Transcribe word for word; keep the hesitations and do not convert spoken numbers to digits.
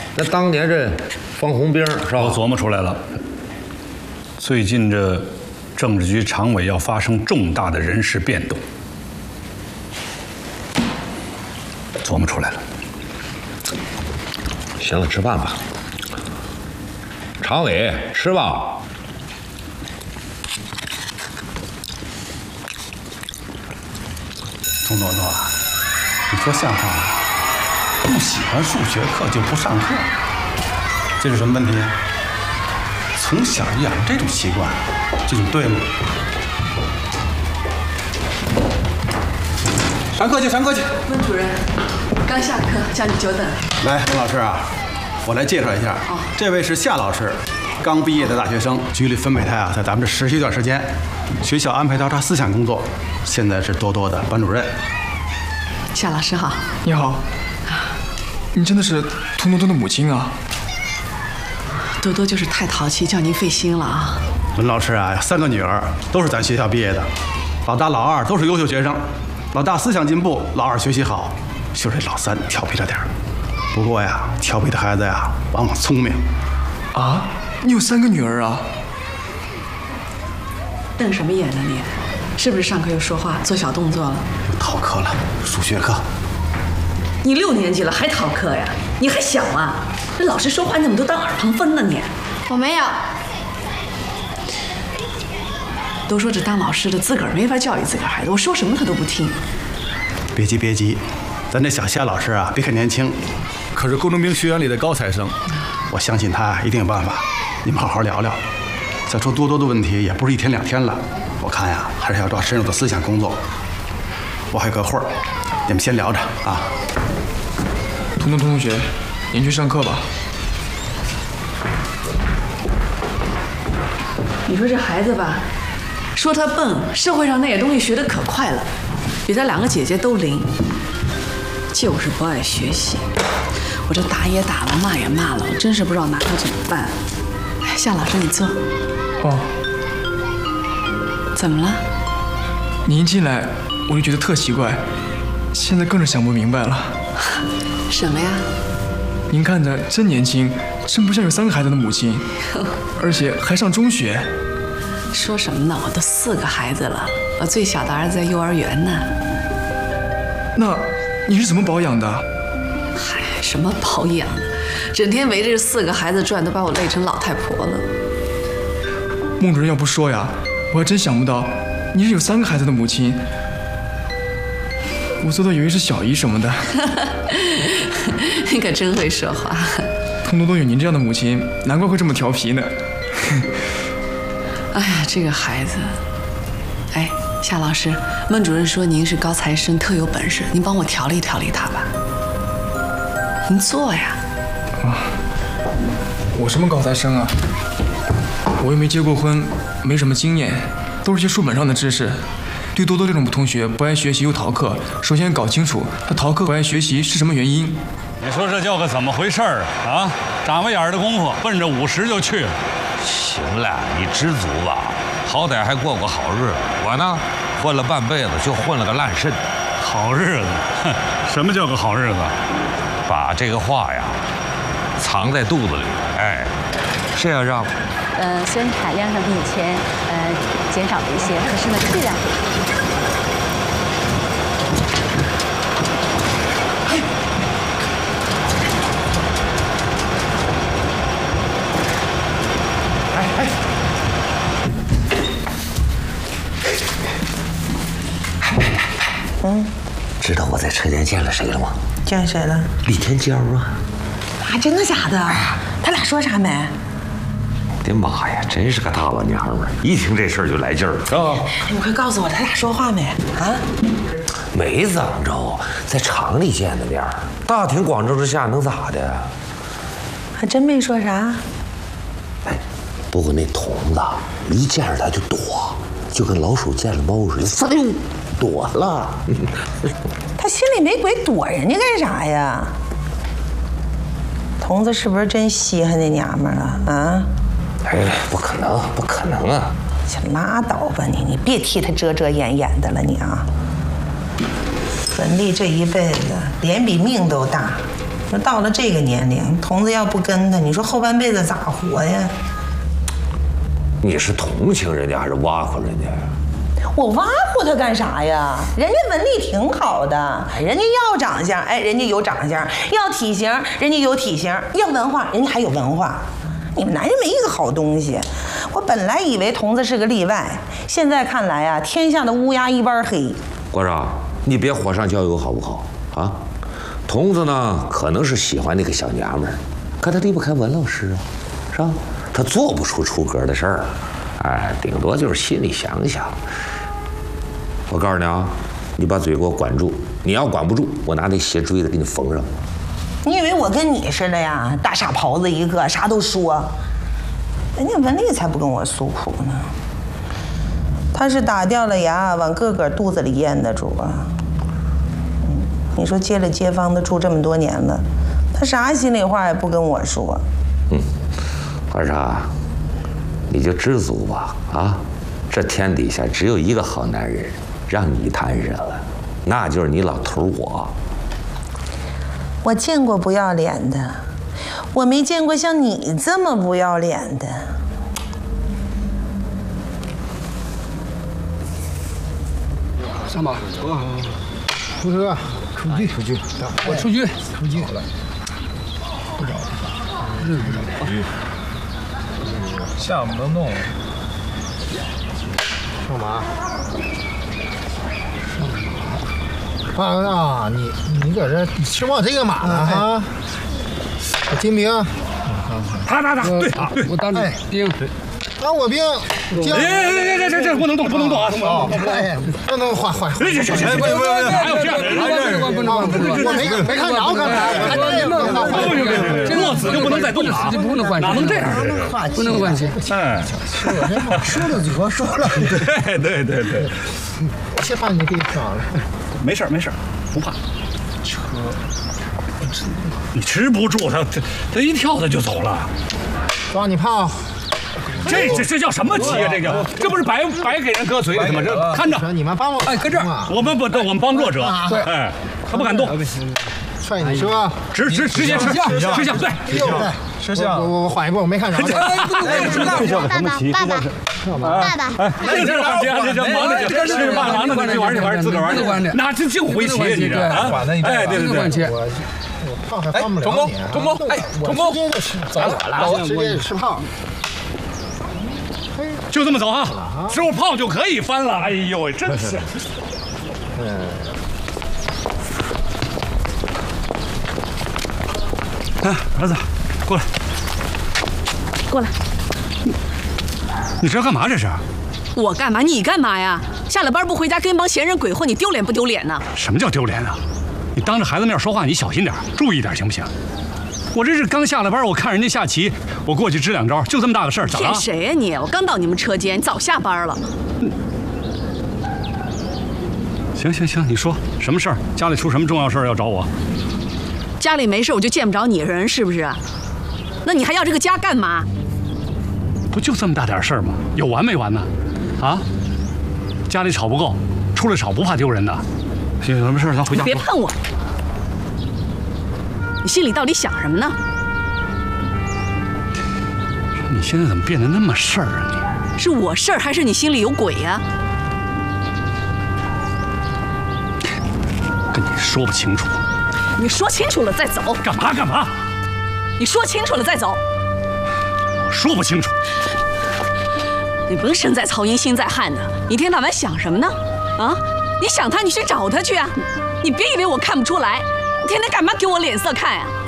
那当年这方红兵是吧？ 我琢磨出来了，最近这政治局常委要发生重大的人事变动，琢磨出来了。 行了，吃饭吧。常委，吃吧。 钟多多啊，你说像话吗？不喜欢数学课就不上课，这是什么问题啊？从小养这种习惯，这种对吗？上课去，上课去。 温主任，刚下课，叫你久等。 来，温老师啊，我来介绍一下，哦、这位是夏老师，刚毕业的大学生，局里分配他啊，在咱们这实习一段时间，学校安排到他思想工作，现在是多多的班主任。 夏老师好。 你好。你真的是童多多的母亲啊！ 多多就是太淘气，叫您费心了啊。 温老师啊，三个女儿都是咱学校毕业的，老大、老二都是优秀学生，老大思想进步，老二学习好，就是老三调皮了点儿。不过呀，调皮的孩子呀，往往聪明。 啊，你有三个女儿啊？ 瞪什么眼呢你？是不是上课又说话做小动作了？ 逃课了，数学课。 你六年级了还逃课呀？你还小啊？这老师说话你怎么都当耳旁风呢你？ 我没有。 都说这当老师的自个儿没法教育自个儿孩子，我说什么他都不听。 别急别急，咱这小夏老师啊，别看年轻，可是工农兵学院里的高材生，我相信他一定有办法。你们好好聊聊。再说多多的问题也不是一天两天了，我看呀还是要抓深入的思想工作。我还有个会儿，你们先聊着啊。 童童同学，您去上课吧。 你说这孩子吧，说他笨，社会上那些东西学得可快了，比他两个姐姐都灵，就是不爱学习。我这打也打了，骂也骂了，我真是不知道拿他怎么办。哎，夏老师，你坐。 哦。 怎么了？ 你一进来我就觉得特奇怪，现在更是想不明白了。 什么呀？ 您看着真年轻，真不像有三个孩子的母亲，而且还上中学。 说什么呢？我都四个孩子了，我最小的儿子在幼儿园呢。 那你是怎么保养的？ 嗨，什么保养的？整天围着这四个孩子转，都把我累成老太婆了。 孟主任要不说呀，我还真想不到你是有三个孩子的母亲。我做的以为是小姨什么的。 你可真会说话。 童多多有您这样的母亲，难怪会这么调皮呢。 哎呀，这个孩子。哎，夏老师，孟主任说您是高材生，特有本事，您帮我调理调理他吧。您坐呀。 啊，我什么高材生啊？我又没结过婚，没什么经验，都是些书本上的知识。对多多这种同学不爱学习又逃课，首先搞清楚他逃课不爱学习是什么原因。 你说这叫个怎么回事儿啊？眨巴眼儿的功夫，奔着五十就去了。 行了，你知足吧，好歹还过过好日子。我呢，混了半辈子，就混了个烂肾。 好日子？哼，什么叫个好日子？ 把这个话呀藏在肚子里，哎，这样让。 呃，虽然产量上比以前呃减少了一些，可是呢质量会。 哎哎， 嗯， 知道我在车间见了谁了吗？ 见谁了？ 李天骄啊！ 啊，真的假的？他俩说啥没？ 我的妈呀，真是个大老娘们儿！一听这事儿就来劲儿了啊！ 你快告诉我，他俩说话没？啊？ 没怎么着，在厂里见的面儿，大庭广众之下能咋的？ 还真没说啥。 哎，不过那童子一见着他就躲，就跟老鼠见了猫似的，嗖躲了。 他心里没鬼，躲人家干啥呀？童子是不是真稀罕那娘们儿了啊？ 哎，不可能，不可能啊！ 去拉倒吧你，你别替他遮遮掩掩的了你啊！文丽这一辈子脸比命都大， 说到了这个年龄，童子要不跟他，你说后半辈子咋活呀？ 你是同情人家还是挖苦人家呀？ 我挖苦他干啥呀？人家文力挺好的，人家要长相，哎，人家有长相；要体型，人家有体型；要文化，人家还有文化。你们男人没一个好东西。我本来以为童子是个例外，现在看来啊，天下的乌鸦一般黑。 国少，你别火上浇油好不好啊？童子呢，可能是喜欢那个小娘们儿，可他离不开文老师啊，是吧？他做不出出格的事儿，哎，顶多就是心里想想。我告诉你啊，你把嘴给我管住，你要管不住，我拿那斜锥子给你缝上。 你以为我跟你似的呀？大傻狍子一个，啥都说。人家文丽才不跟我诉苦呢。他是打掉了牙，往个个肚子里咽的主啊。嗯，你说接了街坊的住这么多年了，他啥心里话也不跟我说。 嗯，二傻，你就知足吧啊！这天底下只有一个好男人，让你摊上了，那就是你老头我。 我见过不要脸的，我没见过像你这么不要脸的。 上马，出车，出局，出局，我出局，出局，不找，日不找，项目都弄了，上马，上马，啊，你你搁这吃望这个马呢啊？金兵， 他他他，对， 我当你兵。当我兵， 这这这这这不能动，不能动啊！ 哎，不能换换。 行行行，不不不，还有这样的人， 不能不能，我没没看着刚才， 不行不行，这落子就不能再动了， 不能换， 哪能这样？ 不能换气。哎，说这话说了就说了。 对对对对， 先把你给抓了。 没事没事，不怕。车，你吃不住他，他他一跳他就走了。 抓你炮。 这这这叫什么棋啊？这叫这不是白白给人搁嘴里吗？这看着， 你们帮我哎，搁这儿，我们不，我们帮弱者，对，哎，他不敢动， 踹你是吧？ 直直直接吃吃下，对， 吃下。我我缓一步，我没看着。 爸爸，爸爸，爸爸， 哎，这这玩这这忙着这是忙忙着去玩去玩自个玩去，那这净回棋你这啊？哎，对对对， 我我炮还翻不了你。 成功，哎，成功， 走了，直接吃炮。 就这么走啊！师傅炮就可以翻了。哎呦喂，真是。嗯。哎，儿子，过来。 过来。 你这要干嘛？这是？ 我干嘛？你干嘛呀？下了班不回家跟帮闲人鬼混，你丢脸不丢脸呢？ 什么叫丢脸啊？你当着孩子面说话，你小心点，注意点，行不行？我这是刚下了班，我看人家下棋，我过去支两招，就这么大个事儿，咋了？ 骗谁呀你？我刚到你们车间，你早下班了。 行行行，你说什么事儿？家里出什么重要事儿要找我？ 家里没事我就见不着你人，是不是？那你还要这个家干嘛？ 不就这么大点事儿吗？有完没完呢？啊？家里吵不够，出来吵不怕丢人的。行，有什么事儿咱回家。 别碰我！你心里到底想什么呢？ 你现在怎么变得那么事儿啊？ 你是我事儿还是你心里有鬼呀？ 跟你说不清楚。 你说清楚了再走。 干嘛干嘛？ 你说清楚了再走。 我说不清楚。 你甭身在曹营心在汉的，一天到晚想什么呢？啊？你想他，你去找他去啊！你别以为我看不出来。你天天干嘛给我脸色看呀、啊？